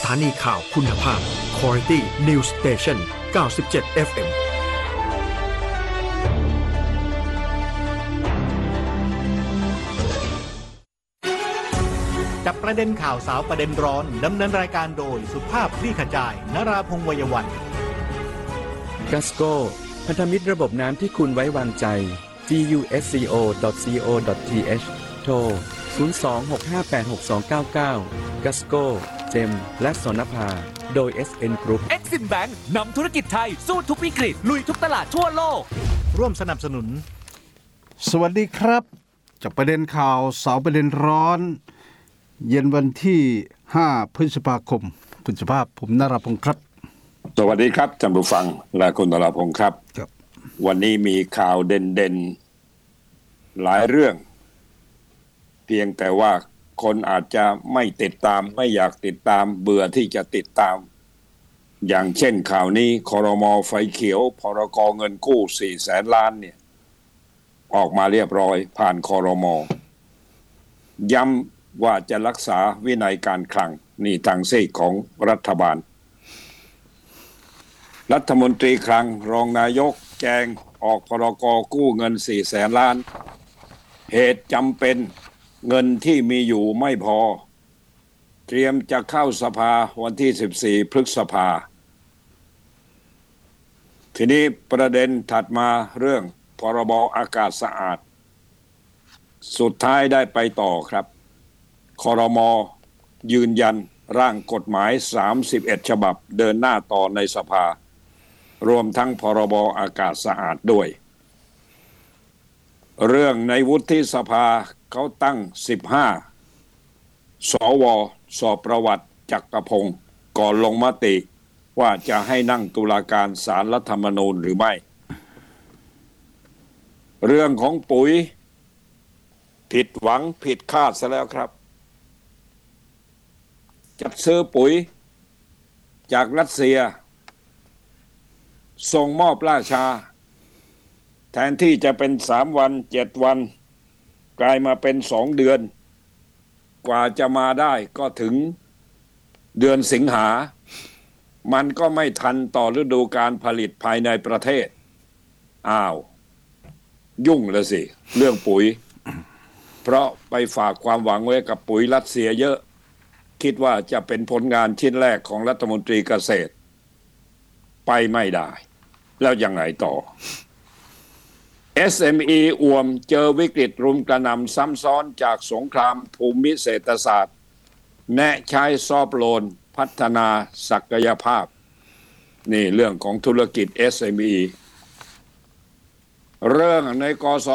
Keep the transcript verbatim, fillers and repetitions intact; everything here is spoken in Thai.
ถานีข่าวคุณภาพ Quality News Station เก้าสิบเจ็ด เอฟ เอ็มจับประเด็นข่าวสาวประเด็นร้อนดำเนินรายการโดยสุภาพคลี่ขจายนราพงษ์ วัยวันกัสโก้พันธมิตรระบบน้ำที่คุณไว้วางใจ จี ยู เอส ซี โอ ดอท ซี โอ ดอท ที เอช โทร ศูนย์ สอง หก ห้า แปด หก สอง เก้า เก้า กัสโก้ เจม และสนภาโดย เอส เอ็น Group Exim Bank นำธุรกิจไทยสู้ทุกวิกฤตลุยทุกตลาดทั่วโลกร่วมสนับสนุนสวัสดีครับจากประเด็นข่าวสาวประเด็นร้อนเย็นวันที่ห้าพฤษภาคมคุณสุภาพผมนราพงศ์ครับสวัสดีครับท่านผู้ฟังและคุณนราพงศ์ครับวันนี้มีข่าวเด่นๆหลายเรื่องเพียงแต่ว่าคนอาจจะไม่ติดตามไม่อยากติดตามเบื่อที่จะติดตามอย่างเช่นข่าวนี้ครม.ไฟเขียวพรก.เงินกู้สี่แสนล้านเนี่ยออกมาเรียบร้อยผ่านครม.ย้ำว่าจะรักษาวินัยการคลังนี่ทางซีกของรัฐบาลรัฐมนตรีคลังรองนายกแจงออกพรก.กู้เงินสี่แสนล้านเหตุจำเป็นเงินที่มีอยู่ไม่พอเตรียมจะเข้าสภาวันที่สิบสี่พฤษภาทีนี้ประเด็นถัดมาเรื่องพรบอากาศสะอาดสุดท้ายได้ไปต่อครับครม.ยืนยันร่างกฎหมายสามสิบเอ็ดฉบับเดินหน้าต่อในสภารวมทั้งพรบอากาศสะอาดด้วยเรื่องในวุฒิสภาเขาตั้งสิบห้าสวสอบประวัติจักรพงศ์ก่อนลงมติว่าจะให้นั่งตุลาการศาลรัฐธรรมนูญหรือไม่เรื่องของปุ๋ยผิดหวังผิดคาดซะแล้วครับจัดซื้อปุ๋ยจากรัสเซียส่งมอบล่าช้าแทนที่จะเป็นสามวันเจ็ดวันกลายมาเป็นสองเดือนกว่าจะมาได้ก็ถึงเดือนสิงหามันก็ไม่ทันต่อฤดูการผลิตภายในประเทศอ้าวยุ่งแล้วสิเรื่องปุ๋ยเพราะไปฝากความหวังไว้กับปุ๋ยรัสเซียเยอะคิดว่าจะเป็นผลงานชิ้นแรกของรัฐมนตรีเกษตรไปไม่ได้แล้วยังไงต่อ เอส เอ็ม อี อ่วมเจอวิกฤตรุมกระหน่ำซ้ำซ้อนจากสงครามภูมิเศรษฐศาสตร์แนะใช้ซอฟต์โลนพัฒนาศักยภาพนี่เรื่องของธุรกิจ เอส เอ็ม อี เรื่องในกส